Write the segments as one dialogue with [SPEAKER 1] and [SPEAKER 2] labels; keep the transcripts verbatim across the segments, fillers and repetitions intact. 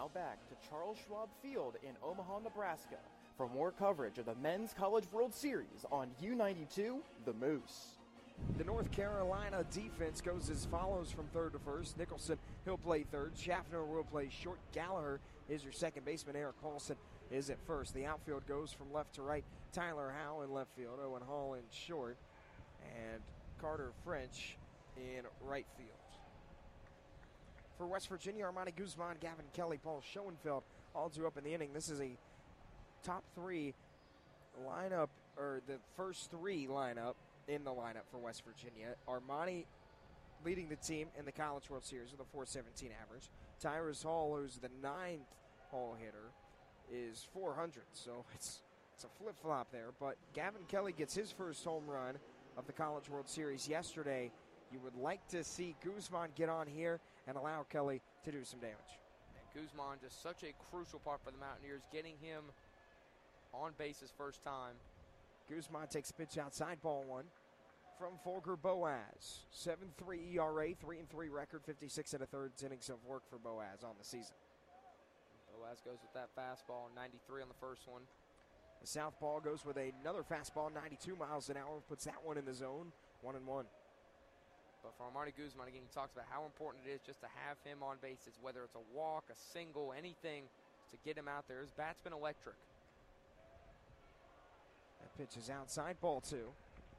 [SPEAKER 1] Now back to Charles Schwab Field in Omaha, Nebraska for more coverage of the Men's College World Series on U ninety-two The Moose.
[SPEAKER 2] The North Carolina defense goes as follows from third to first. Nicholson, he'll play third. Schaffner will play short. Gallagher is your second baseman. Eric Paulson is at first. The outfield goes from left to right. Tyler Howe in left field. Owen Hall in short. And Carter French in right field. For West Virginia, Armani Guzman, Gavin Kelly, Paul Schoenfeld all due up in the inning. This is a top three lineup, or the first three lineup in the lineup for West Virginia. Armani leading the team in the College World Series with a four seventeen average. Tyrus Hall, who's the ninth hole hitter, is four hundred, so it's it's a flip-flop there. But Gavin Kelly gets his first home run of the College World Series yesterday. You would like to see Guzman get on here and allow Kelly to do some damage.
[SPEAKER 3] And Guzman, just such a crucial part for the Mountaineers, getting him on base his first time.
[SPEAKER 2] Guzman takes a pitch outside, ball one. From Folger Boaz. seven three E R A, three and three record, fifty-six and a third innings of work for Boaz on the season.
[SPEAKER 3] Boaz goes with that fastball, ninety-three on the first one.
[SPEAKER 2] The southpaw goes with another fastball, ninety-two miles an hour, puts that one in the zone, one and one.
[SPEAKER 3] But for Armani Guzman, again, he talks about how important it is just to have him on bases, whether it's a walk, a single, anything, to get him out there. His bat's been electric.
[SPEAKER 2] That pitch is outside, ball two.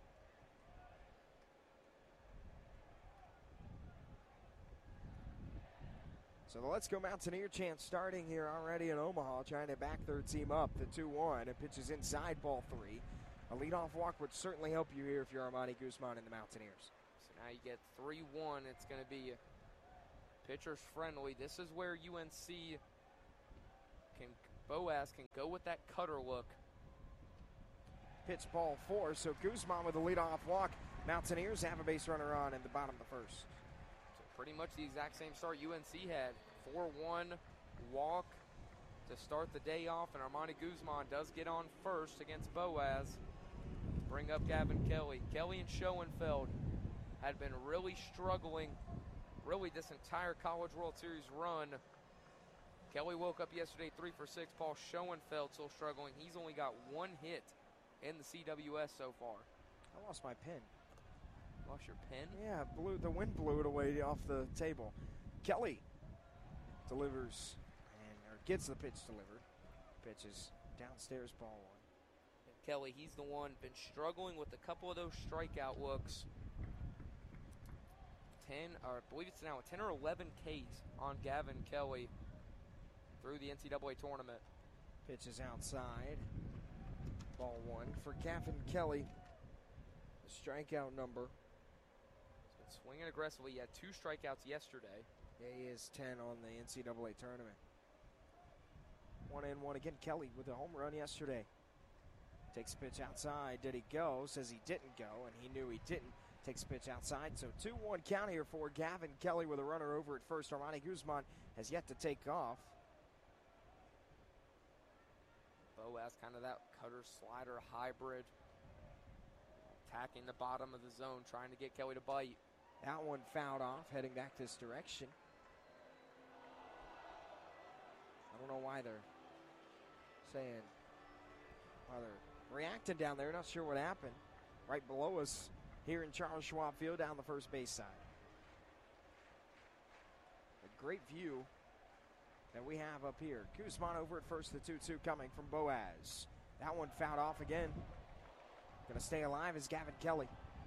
[SPEAKER 2] So the Let's Go Mountaineer chant starting here already in Omaha, trying to back their team up, the two one. It pitches inside, ball three. A leadoff walk would certainly help you here if you're Armani Guzman and the Mountaineers.
[SPEAKER 3] So now you get three one. It's going to be pitchers friendly. This is where U N C can, Boaz can go with that cutter look.
[SPEAKER 2] Pitch ball four, so Guzman with a leadoff walk. Mountaineers have a base runner on in the bottom of the first.
[SPEAKER 3] So pretty much the exact same start U N C had. four one walk to start the day off, and Armani Guzman does get on first against Boaz to bring up Gavin Kelly. Kelly and Schoenfeld had been really struggling, really this entire College World Series run. Kelly woke up yesterday three for six. Paul Schoenfeld still struggling. He's only got one hit in the C W S so far.
[SPEAKER 2] I lost my pen.
[SPEAKER 3] Lost your pen?
[SPEAKER 2] Yeah, blew, the wind blew it away off the table. Kelly delivers, and or gets the pitch delivered. Pitch is downstairs, ball one.
[SPEAKER 3] And Kelly, he's the one been struggling with a couple of those strikeout looks. ten, or I believe it's now ten or eleven Ks on Gavin Kelly through the N C double A tournament.
[SPEAKER 2] Pitch is outside. Ball one for Gavin Kelly. The strikeout number.
[SPEAKER 3] He's been swinging aggressively. He had two strikeouts yesterday.
[SPEAKER 2] Yeah, he is ten on the N C double A tournament. One and one again. Kelly with a home run yesterday. Takes a pitch outside. Did he go? Says he didn't go, and he knew he didn't. Takes a pitch outside. So two one count here for Gavin Kelly with a runner over at first. Armani Guzman has yet to take off.
[SPEAKER 3] Boaz, kind of that cutter slider hybrid. Attacking the bottom of the zone, trying to get Kelly to bite.
[SPEAKER 2] That one fouled off, heading back this direction. I don't know why they're saying, why they're reacting down there. Not sure what happened. Right below us here in Charles Schwab Field down the first base side. A great view that we have up here. Guzman over at first, the two two coming from Boaz. That one fouled off again. Going to stay alive is Gavin Kelly.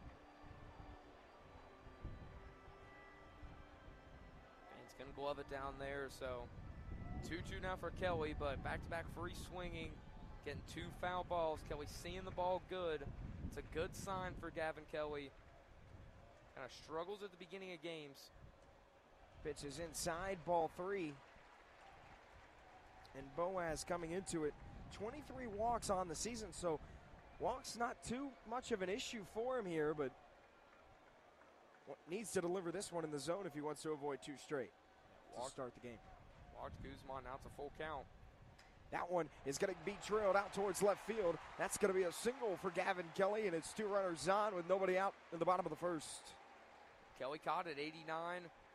[SPEAKER 3] And he's going to glove it down there, so two two now for Kelly, but back-to-back free swinging, getting two foul balls. Kelly seeing the ball good. It's a good sign for Gavin Kelly. Kind of struggles at the beginning of games.
[SPEAKER 2] Pitch is inside, ball three. And Boaz coming into it. twenty-three walks on the season, so walks not too much of an issue for him here, but needs to deliver this one in the zone if he wants to avoid two straight to
[SPEAKER 3] Walk,
[SPEAKER 2] start the game.
[SPEAKER 3] Walked Guzman, now it's a full count.
[SPEAKER 2] That one is going to be trailed out towards left field. That's going to be a single for Gavin Kelly, and it's two runners on with nobody out in the bottom of the first.
[SPEAKER 3] Kelly caught it, eighty-nine.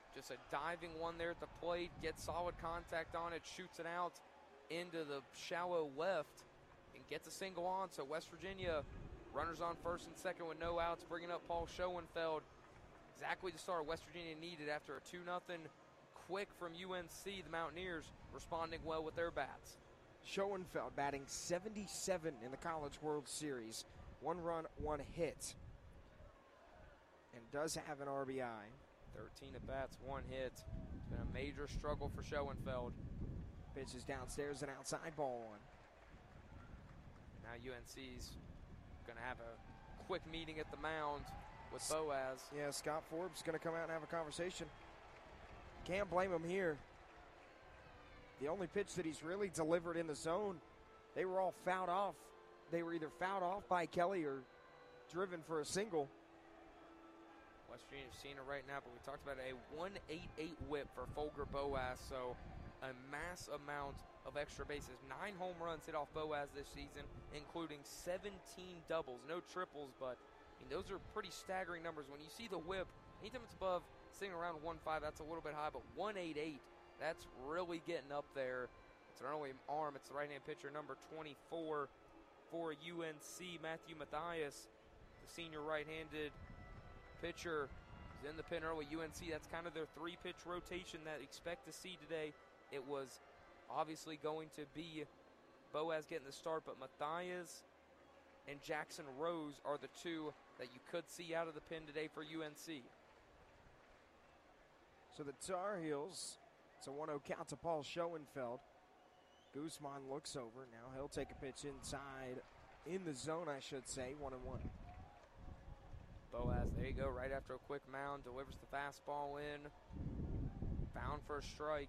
[SPEAKER 3] Just a diving one there at the plate, gets solid contact on it, shoots it out into the shallow left, and gets a single on. So West Virginia, runners on first and second with no outs, bringing up Paul Schoenfeld. Exactly the start West Virginia needed after a two nothing quick from U N C. The Mountaineers responding well with their bats.
[SPEAKER 2] Schoenfeld batting seventy-seven in the College World Series. One run, one hit. And does have an R B I.
[SPEAKER 3] thirteen at bats, one hit. It's been a major struggle for Schoenfeld.
[SPEAKER 2] Pitch is downstairs and outside, ball one.
[SPEAKER 3] Now U N C's going to have a quick meeting at the mound with Boaz.
[SPEAKER 2] Yeah, Scott Forbes going to come out and have a conversation. Can't blame him here. The only pitch that he's really delivered in the zone, they were all fouled off. They were either fouled off by Kelly or driven for a single.
[SPEAKER 3] West Virginia's seen it right now, but we talked about a one eighty-eight whip for Folger Boaz, so a mass amount of extra bases. Nine home runs hit off Boaz this season, including seventeen doubles. No triples, but I mean, those are pretty staggering numbers. When you see the whip, anytime it's above sitting around one five, that's a little bit high, but one eighty-eight, that's really getting up there. It's an early arm. It's the right-hand pitcher, number twenty-four for U N C, Matthew Mathias, the senior right-handed pitcher, is in the pen early. U N C, that's kind of their three-pitch rotation that expect to see today. It was obviously going to be Boaz getting the start, but Mathias and Jackson Rose are the two that you could see out of the pen today for U N C.
[SPEAKER 2] So the Tar Heels, it's a one oh count to Paul Schoenfeld. Guzman looks over. Now he'll take a pitch inside, in the zone, I should say, one and one.
[SPEAKER 3] Boaz, there you go, right after a quick mound, delivers the fastball in. Bound for a strike.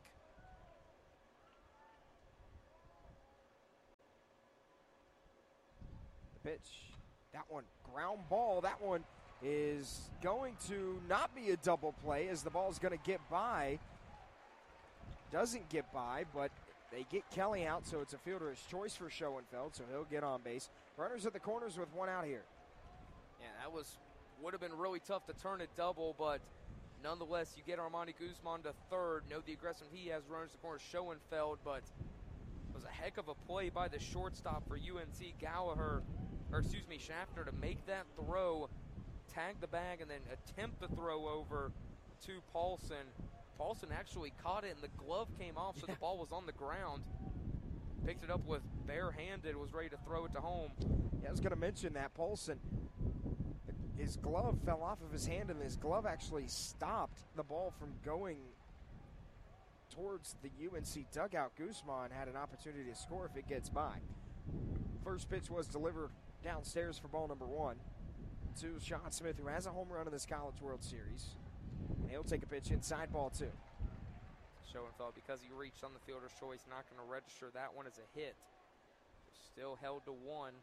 [SPEAKER 2] The pitch, that one, ground ball. That one is going to not be a double play as the ball is going to get by. Doesn't get by, but they get Kelly out, so it's a fielder's choice for Schoenfeld, so he'll get on base. Runners at the corners with one out here.
[SPEAKER 3] Yeah, that was would have been really tough to turn it double, but nonetheless, you get Armani Guzman to third. Know the aggression he has, runners at the corner, Schoenfeld, but it was a heck of a play by the shortstop for U N C, Gallagher, or excuse me, Schaffner, to make that throw, tag the bag, and then attempt the throw over to Paulson. Paulson actually caught it, and the glove came off, so
[SPEAKER 2] yeah.
[SPEAKER 3] the ball was on the ground. Picked it up with barehanded, was ready to throw it to home.
[SPEAKER 2] Yeah, I was going to mention that. Paulson, his glove fell off of his hand, and his glove actually stopped the ball from going towards the U N C dugout. Guzman had an opportunity to score if it gets by. First pitch was delivered downstairs for ball number one to Sean Smith, who has a home run in this College World Series. And he'll take a pitch inside, ball two.
[SPEAKER 3] Schoenfeld, because he reached on the fielder's choice, not going to register that one as a hit. Still held to one.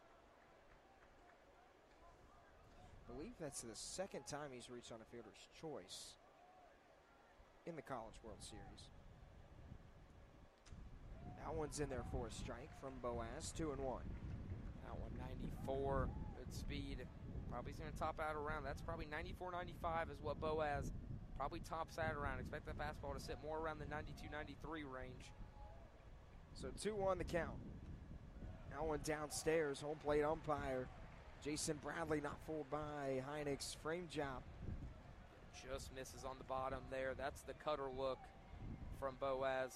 [SPEAKER 2] I believe that's the second time he's reached on a fielder's choice in the College World Series. That one's in there for a strike from Boaz, two and one.
[SPEAKER 3] That one ninety-four, good speed. Probably going to top out around. That's probably ninety-four ninety-five is what Boaz probably tops out around. Expect that fastball to sit more around the ninety-two ninety-three range.
[SPEAKER 2] So two one the count. Now one downstairs, home plate umpire Jason Bradley not fooled by Heinrich's frame job.
[SPEAKER 3] Just misses on the bottom there. That's the cutter look from Boaz.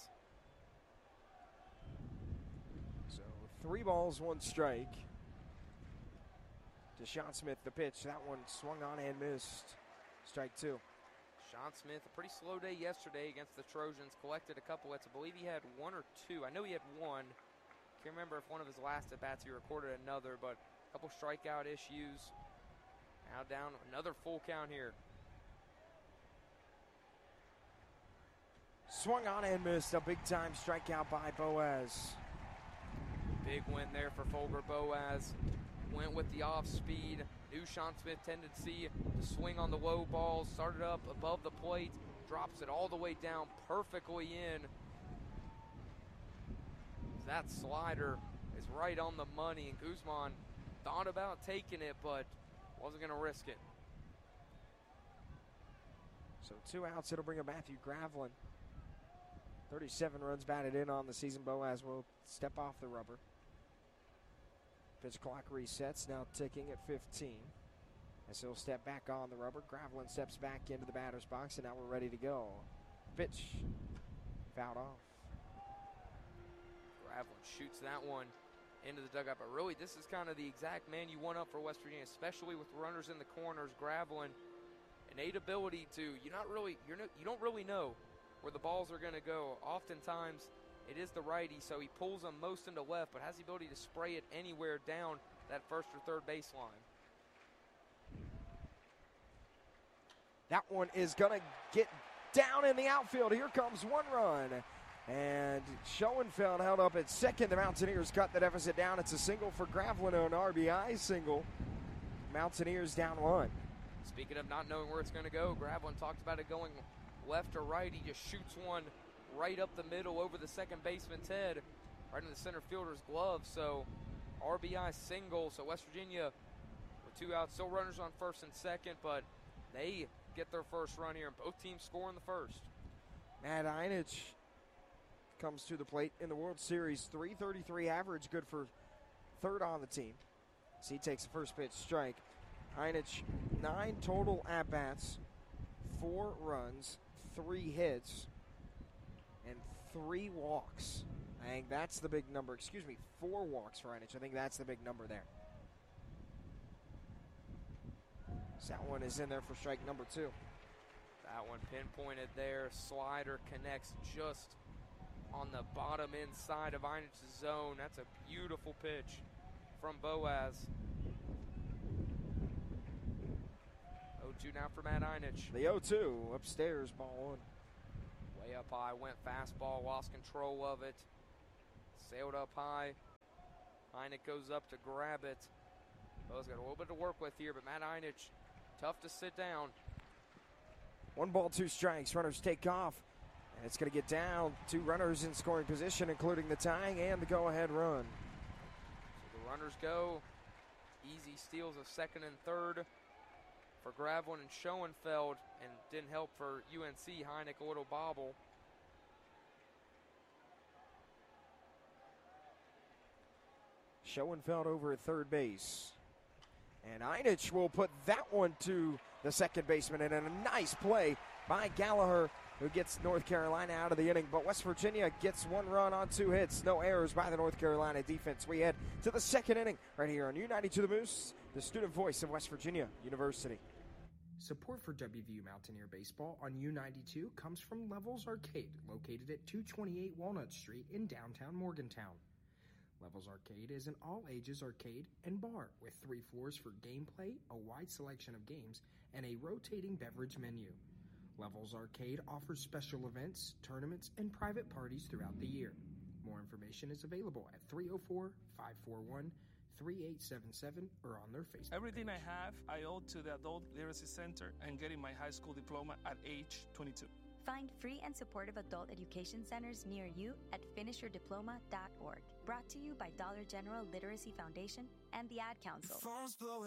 [SPEAKER 2] So three balls, one strike. To Sean Smith, the pitch. That one swung on and missed. Strike two.
[SPEAKER 3] Sean Smith, a pretty slow day yesterday against the Trojans. Collected a couple hits. I believe he had one or two. I know he had one. Can't remember if one of his last at-bats he recorded another, but a couple strikeout issues. Now down another full count here.
[SPEAKER 2] Swung on and missed. A big-time strikeout by Boaz.
[SPEAKER 3] Big win there for Folger Boaz. Went with the off speed. Knew Sean Smith tendency to swing on the low balls. Started up above the plate. Drops it all the way down perfectly in. That slider is right on the money. And Guzman thought about taking it, but wasn't going to risk it.
[SPEAKER 2] So two outs, it'll bring up Matthew Gravelin. thirty-seven runs batted in on the season. Boaz will step off the rubber. Pitch clock resets, now ticking at fifteen. As he'll step back on the rubber. Gravelin steps back into the batter's box, and now we're ready to go. Pitch fouled off.
[SPEAKER 3] Gravelin shoots that one into the dugout, but really this is kind of the exact man you want up for West Virginia, especially with runners in the corners. Gravelin, innate ability to, you're not really, you're no, you don't really know where the balls are going to go. Oftentimes it is the righty, so he pulls them most into left, but has the ability to spray it anywhere down that first or third baseline.
[SPEAKER 2] That one is going to get down in the outfield. Here comes one run. And Schoenfeld held up at second. The Mountaineers cut the deficit down. It's a single for Gravelin, an R B I single. Mountaineers down one.
[SPEAKER 3] Speaking of not knowing where it's going to go, Gravelin talked about it going left or right. He just shoots one right up the middle over the second baseman's head, right in the center fielder's glove. So R B I single. So West Virginia with two outs, still runners on first and second, but they get their first run here, and both teams score in the first.
[SPEAKER 2] Matt Einich comes to the plate in the World Series. three thirty-three average, good for third on the team. So he takes the first pitch strike. Einich, nine total at-bats, four runs, three hits, and three walks. I think that's the big number. Excuse me, four walks for Einich. I think that's the big number there. So that one is in there for strike number two.
[SPEAKER 3] That one pinpointed there. Slider connects just on the bottom inside of Einich's zone. That's a beautiful pitch from Boaz. oh two now for Matt Einich.
[SPEAKER 2] The oh two upstairs, ball one.
[SPEAKER 3] Way up high, went fastball, lost control of it. Sailed up high. Einich goes up to grab it. Boaz got a little bit to work with here, but Matt Einich, tough to sit down.
[SPEAKER 2] One ball, two strikes. Runners take off. And it's going to get down. Two runners in scoring position, including the tying and the go-ahead run.
[SPEAKER 3] So the runners go. Easy steals of second and third for Gravelin and Schoenfeld, and didn't help for U N C. Heineck a little bobble.
[SPEAKER 2] Schoenfeld over at third base. And Einich will put that one to the second baseman, and a nice play by Gallagher, who gets North Carolina out of the inning. But West Virginia gets one run on two hits. No errors by the North Carolina defense. We head to the second inning right here on U ninety-two The Moose, the student voice of West Virginia University.
[SPEAKER 4] Support for W V U Mountaineer Baseball on U ninety-two comes from Levels Arcade, located at two twenty-eight Walnut Street in downtown Morgantown. Levels Arcade is an all-ages arcade and bar with three floors for gameplay, a wide selection of games, and a rotating beverage menu. Levels Arcade offers special events, tournaments, and private parties throughout the year. More information is available at three oh four, five four one, three eight seven seven or on their Facebook
[SPEAKER 5] Everything
[SPEAKER 4] page.
[SPEAKER 5] I have, I owe to the Adult Literacy Center and getting my high school diploma at age twenty-two.
[SPEAKER 6] Find free and supportive adult education centers near you at finish your diploma dot org. Brought to you by Dollar General Literacy Foundation and the Ad Council.